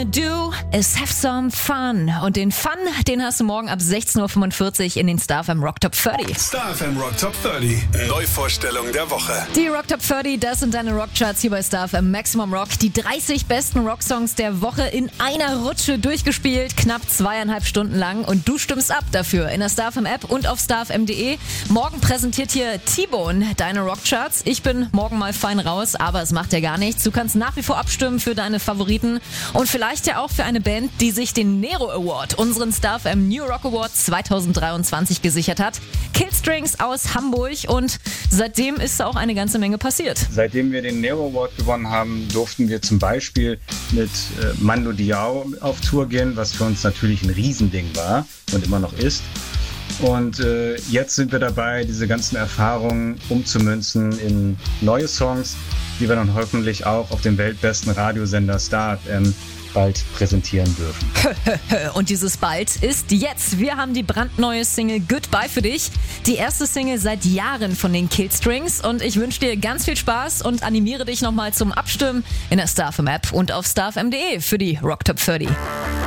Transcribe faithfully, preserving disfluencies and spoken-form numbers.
Do is have some fun. Und den Fun, den hast du morgen ab sechzehn Uhr fünfundvierzig in den Star F M Rock Top dreißig. Star F M Rock Top dreißig. Neuvorstellung der Woche. Die Rock Top dreißig, das sind deine Rockcharts hier bei Star F M Maximum Rock. Die dreißig besten Rocksongs der Woche in einer Rutsche durchgespielt. Knapp zweieinhalb Stunden lang. Und du stimmst ab dafür in der Star F M App und auf star f m punkt d e. Morgen präsentiert hier T-Bone deine Rockcharts. Ich bin morgen mal fein raus, aber es macht ja gar nichts. Du kannst nach wie vor abstimmen für deine Favoriten und vielleicht ja auch für eine Band, die sich den Nero Award, unseren Star F M New Rock Award zwanzig dreiundzwanzig gesichert hat. Killstrings aus Hamburg, und seitdem ist da auch eine ganze Menge passiert. Seitdem wir den Nero Award gewonnen haben, durften wir zum Beispiel mit äh, Mando Diao auf Tour gehen, was für uns natürlich ein Riesending war und immer noch ist. Und äh, jetzt sind wir dabei, diese ganzen Erfahrungen umzumünzen in neue Songs, die wir dann hoffentlich auch auf dem weltbesten Radiosender Star F M bald präsentieren dürfen. Und dieses bald ist jetzt. Wir haben die brandneue Single Goodbye für dich. Die erste Single seit Jahren von den Killstrings. Und ich wünsche dir ganz viel Spaß und animiere dich nochmal zum Abstimmen in der Star F M App und auf star f m punkt d e für die Rock Top dreißig.